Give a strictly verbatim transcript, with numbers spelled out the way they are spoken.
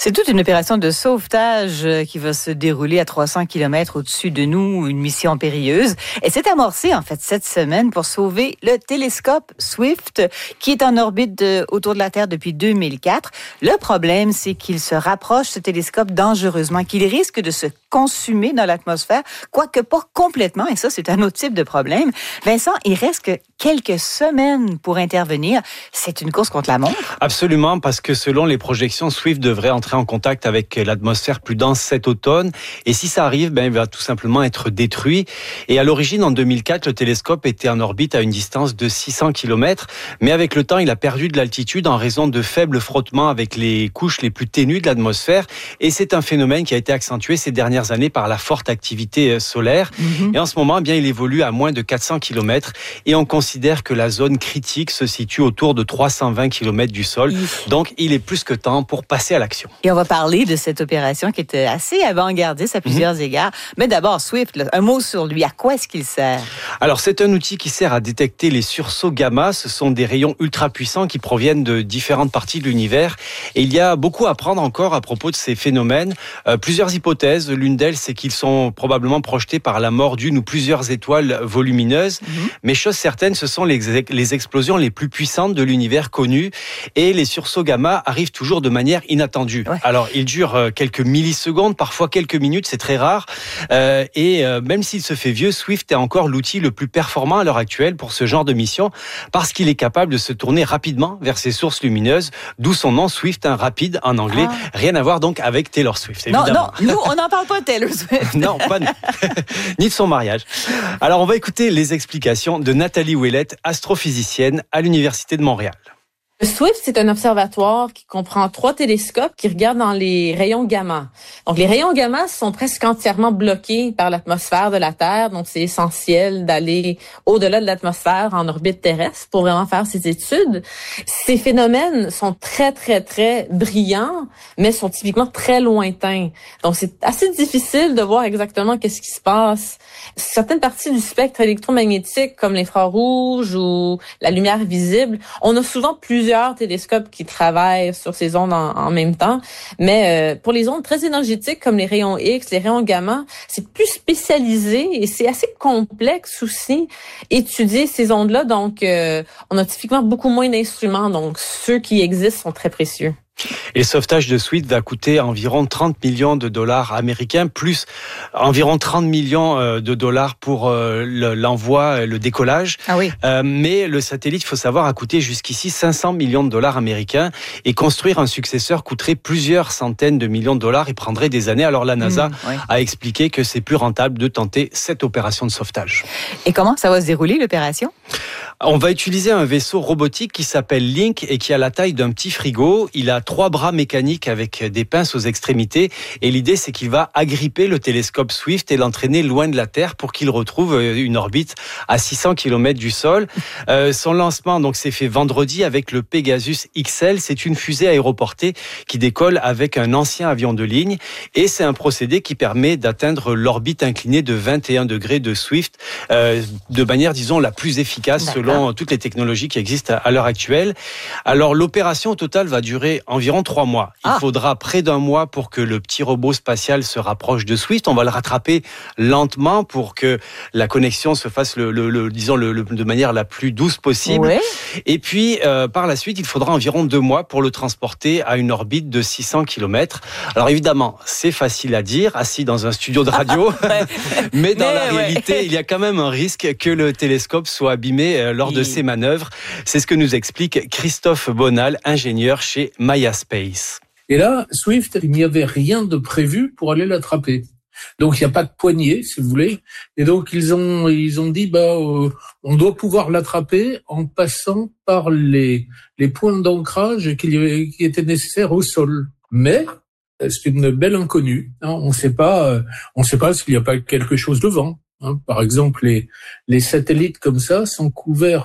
C'est toute une opération de sauvetage qui va se dérouler à trois cents kilomètres au-dessus de nous, une mission périlleuse. Et c'est amorcé, en fait, cette semaine pour sauver le télescope Swift, qui est en orbite de, autour de la Terre depuis deux mille quatre. Le problème, c'est qu'il se rapproche, ce télescope, dangereusement, qu'il risque de se consumer dans l'atmosphère, quoique pas complètement, et ça, c'est un autre type de problème. Vincent, il reste que quelques semaines pour intervenir. C'est une course contre la montre? Absolument, parce que selon les projections, Swift devrait entrer en contact avec l'atmosphère plus dense cet automne. Et si ça arrive, ben, il va tout simplement être détruit. Et à l'origine, en deux mille quatre, le télescope était en orbite à une distance de six cents kilomètres. Mais avec le temps, il a perdu de l'altitude en raison de faibles frottements avec les couches les plus ténues de l'atmosphère. Et c'est un phénomène qui a été accentué ces dernières années par la forte activité solaire. Mmh. Et en ce moment, eh bien, il évolue à moins de quatre cents kilomètres. Et on considère que la zone critique se situe autour de trois cent vingt kilomètres du sol. Mmh. Donc, il est plus que temps pour passer à l'action. Et on va parler de cette opération qui est assez avant-gardiste à plusieurs mmh. égards. Mais d'abord, Swift, là, un mot sur lui. À quoi est-ce qu'il sert? Alors, c'est un outil qui sert à détecter les sursauts gamma. Ce sont des rayons ultra puissants qui proviennent de différentes parties de l'univers. Et il y a beaucoup à apprendre encore à propos de ces phénomènes. Euh, plusieurs hypothèses. L'une d'elles, c'est qu'ils sont probablement projetés par la mort d'une ou plusieurs étoiles volumineuses. Mmh. Mais chose certaine, ce sont les, les explosions les plus puissantes de l'univers connu. Et les sursauts gamma arrivent toujours de manière inattendue. Ouais. Alors, ils durent quelques millisecondes, parfois quelques minutes, c'est très rare. Euh, et euh, même s'il se fait vieux, Swift est encore l'outil le plus performant à l'heure actuelle pour ce genre de mission, parce qu'il est capable de se tourner rapidement vers ces sources lumineuses, d'où son nom Swift, un rapide en anglais. Ah. Rien à voir donc avec Taylor Swift, évidemment. Non, non, nous, on n'en parle pas de Taylor Swift. Non, pas nous. Ni de son mariage. Alors, on va écouter les explications de Nathalie Ouellette, astrophysicienne à l'Université de Montréal. Le Swift, c'est un observatoire qui comprend trois télescopes qui regardent dans les rayons gamma. Donc, les rayons gamma sont presque entièrement bloqués par l'atmosphère de la Terre. Donc, c'est essentiel d'aller au-delà de l'atmosphère en orbite terrestre pour vraiment faire ces études. Ces phénomènes sont très, très, très brillants, mais sont typiquement très lointains. Donc, c'est assez difficile de voir exactement qu'est-ce qui se passe. Certaines parties du spectre électromagnétique, comme l'infrarouge ou la lumière visible, on a souvent plusieurs télescopes qui travaillent sur ces ondes en, en même temps. Mais euh, pour les ondes très énergétiques comme les rayons X, les rayons gamma, c'est plus spécialisé et c'est assez complexe aussi étudier ces ondes-là. Donc, euh, on a typiquement beaucoup moins d'instruments. Donc, ceux qui existent sont très précieux. Et le sauvetage de Swift va coûter environ trente millions de dollars américains, plus environ trente millions de dollars pour l'envoi, le décollage. Ah oui. Euh, mais le satellite, il faut savoir, a coûté jusqu'ici cinq cents millions de dollars américains. Et construire un successeur coûterait plusieurs centaines de millions de dollars et prendrait des années. Alors la NASA mmh, oui. a expliqué que c'est plus rentable de tenter cette opération de sauvetage. Et comment ça va se dérouler, l'opération? On va utiliser un vaisseau robotique qui s'appelle Link et qui a la taille d'un petit frigo. Il a trois bras mécaniques avec des pinces aux extrémités. Et l'idée, c'est qu'il va agripper le télescope Swift et l'entraîner loin de la Terre pour qu'il retrouve une orbite à six cents kilomètres du sol. Euh, son lancement donc s'est fait vendredi avec le Pegasus X L. C'est une fusée aéroportée qui décolle avec un ancien avion de ligne. Et c'est un procédé qui permet d'atteindre l'orbite inclinée de vingt et un degrés de Swift euh, de manière, disons, la plus efficace D'accord. selon toutes les technologies qui existent à l'heure actuelle. Alors, l'opération au total va durer environ trois mois. Il ah. faudra près d'un mois pour que le petit robot spatial se rapproche de Swift. On va le rattraper lentement pour que la connexion se fasse, le, le, le, disons, le, le, de manière la plus douce possible. Ouais. Et puis, euh, par la suite, il faudra environ deux mois pour le transporter à une orbite de six cents kilomètres. Alors, évidemment, c'est facile à dire, assis dans un studio de radio, ouais. mais dans mais la ouais. réalité, il y a quand même un risque que le télescope soit abîmé euh, lors de ces manœuvres. C'est ce que nous explique Christophe Bonal, ingénieur chez Maya Space. Et là, Swift, il n'y avait rien de prévu pour aller l'attraper. Donc, il n'y a pas de poignée, si vous voulez. Et donc, ils ont, ils ont dit, bah, euh, on doit pouvoir l'attraper en passant par les, les points d'ancrage qui, qui étaient nécessaires au sol. Mais, c'est une belle inconnue. Hein, on ne sait pas, euh, on sait pas s'il n'y a pas quelque chose devant. Hein. Par exemple, les, les satellites comme ça sont couverts